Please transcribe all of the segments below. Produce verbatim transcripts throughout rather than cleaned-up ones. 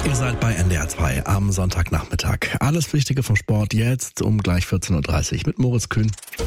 Ihr seid bei N D R zwei am Sonntagnachmittag. Alles Wichtige vom Sport jetzt um gleich vierzehn Uhr dreißig mit Moritz Kühn.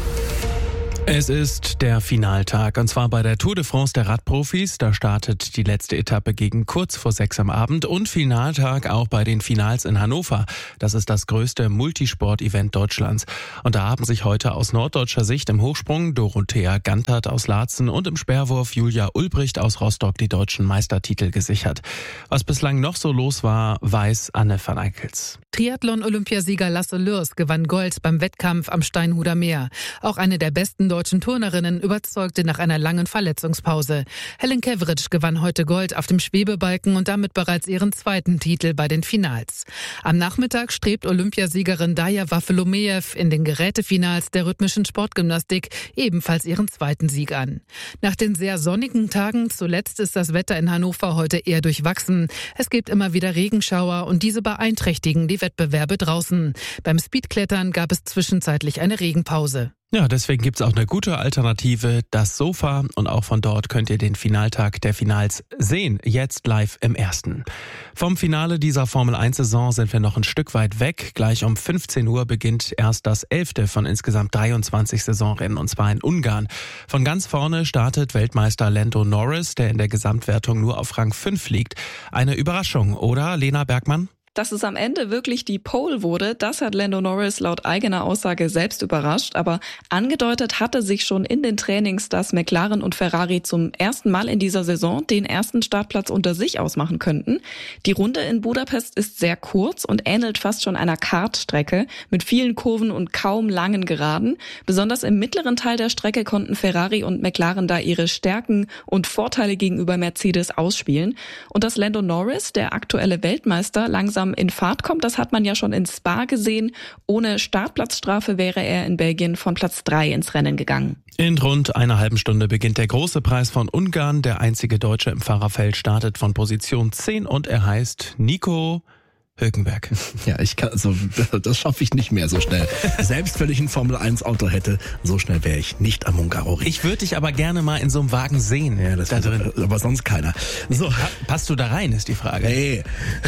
Es ist der Finaltag und zwar bei der Tour de France der Radprofis. Da startet die letzte Etappe gegen kurz vor sechs am Abend und Finaltag auch bei den Finals in Hannover. Das ist das größte Multisport-Event Deutschlands. Und da haben sich heute aus norddeutscher Sicht im Hochsprung Dorothea Gantert aus Laatzen und im Speerwurf Julia Ulbricht aus Rostock die deutschen Meistertitel gesichert. Was bislang noch so los war, weiß Anne van Eickels. Triathlon-Olympiasieger Lasse Lürs gewann Gold beim Wettkampf am Steinhuder Meer. Auch eine der besten deutschen Turnerinnen überzeugte nach einer langen Verletzungspause. Helen Keveritsch gewann heute Gold auf dem Schwebebalken und damit bereits ihren zweiten Titel bei den Finals. Am Nachmittag strebt Olympiasiegerin Daja Waffelomejew in den Gerätefinals der rhythmischen Sportgymnastik ebenfalls ihren zweiten Sieg an. Nach den sehr sonnigen Tagen zuletzt ist das Wetter in Hannover heute eher durchwachsen. Es gibt immer wieder Regenschauer und diese beeinträchtigen die Wettbewerbe draußen. Beim Speedklettern gab es zwischenzeitlich eine Regenpause. Ja, deswegen gibt's auch eine gute Alternative, das Sofa. Und auch von dort könnt ihr den Finaltag der Finals sehen, jetzt live im Ersten. Vom Finale dieser Formel eins Saison sind wir noch ein Stück weit weg. Gleich um fünfzehn Uhr beginnt erst das elfte von insgesamt dreiundzwanzig Saisonrennen, und zwar in Ungarn. Von ganz vorne startet Weltmeister Lando Norris, der in der Gesamtwertung nur auf Rang fünf liegt. Eine Überraschung, oder, Lena Bergmann? Dass es am Ende wirklich die Pole wurde, das hat Lando Norris laut eigener Aussage selbst überrascht. Aber angedeutet hatte sich schon in den Trainings, dass McLaren und Ferrari zum ersten Mal in dieser Saison den ersten Startplatz unter sich ausmachen könnten. Die Runde in Budapest ist sehr kurz und ähnelt fast schon einer Kartstrecke mit vielen Kurven und kaum langen Geraden. Besonders im mittleren Teil der Strecke konnten Ferrari und McLaren da ihre Stärken und Vorteile gegenüber Mercedes ausspielen. Und dass Lando Norris, der aktuelle Weltmeister, langsam in Fahrt kommt, das hat man ja schon in Spa gesehen. Ohne Startplatzstrafe wäre er in Belgien von Platz drei ins Rennen gegangen. In rund einer halben Stunde beginnt der große Preis von Ungarn. Der einzige Deutsche im Fahrerfeld startet von Position zehn und er heißt Nico Hülkenberg. Ja, ich kann, also, das schaffe ich nicht mehr so schnell. Selbst wenn ich ein Formel eins Auto hätte, so schnell wäre ich nicht am Hungaroring. Ich würde dich aber gerne mal in so einem Wagen sehen. Ja, das da drin. Aber sonst keiner. So. Passt du da rein, ist die Frage. Hey.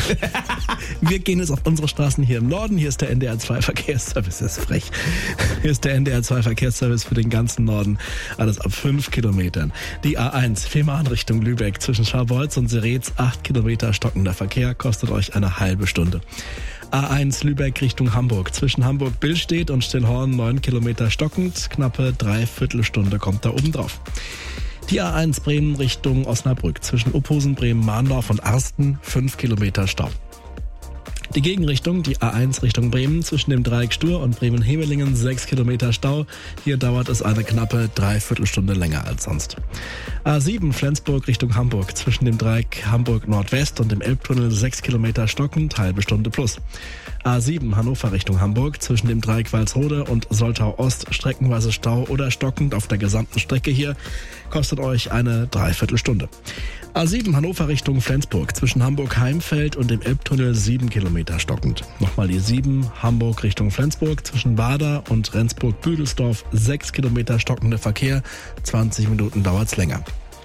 Wir gehen jetzt auf unsere Straßen hier im Norden. Hier ist der N D R zwei Verkehrsservice. Das ist frech. Hier ist der N D R zwei Verkehrsservice für den ganzen Norden. Alles ab fünf Kilometern. Die A eins, Fehmarn Richtung Lübeck zwischen Scharbeutz und Seretz. acht Kilometer stockender Verkehr kostet euch eine halbe Stunde. A eins Lübeck Richtung Hamburg. Zwischen Hamburg-Billstedt und Stillhorn neun Kilometer stockend. Knappe Dreiviertelstunde kommt da oben drauf. Die A eins Bremen Richtung Osnabrück. Zwischen Uphusen, Bremen, Mahndorf und Arsten fünf Kilometer Stau. Die Gegenrichtung, die A eins Richtung Bremen, zwischen dem Dreieck Stur und Bremen-Hevelingen sechs Kilometer Stau. Hier dauert es eine knappe Dreiviertelstunde länger als sonst. A sieben Flensburg Richtung Hamburg, zwischen dem Dreieck Hamburg Nordwest und dem Elbtunnel sechs Kilometer stockend, halbe Stunde plus. A sieben Hannover Richtung Hamburg, zwischen dem Dreieck Walsrode und Soltau Ost streckenweise Stau oder stockend auf der gesamten Strecke hier, kostet euch eine Dreiviertelstunde. A sieben Hannover Richtung Flensburg, zwischen Hamburg-Heimfeld und dem Elbtunnel sieben Kilometer stockend. Nochmal die sieben Hamburg Richtung Flensburg, zwischen Bader und Rendsburg-Büdelsdorf sechs Kilometer stockender Verkehr, zwanzig Minuten dauert's länger.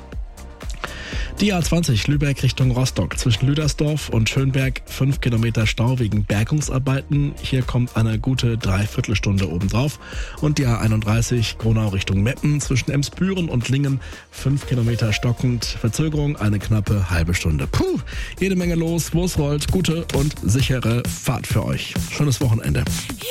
Die A zwanzig Lübeck Richtung Rostock, zwischen Lüdersdorf und Schönberg fünf Kilometer Stau wegen Bergungsarbeiten. Hier kommt eine gute Dreiviertelstunde obendrauf. Und die A einunddreißig Gronau Richtung Meppen, zwischen Emsbüren und Lingen fünf Kilometer stockend. Verzögerung eine knappe halbe Stunde. Puh, jede Menge los, wo es rollt. Gute und sichere Fahrt für euch. Schönes Wochenende.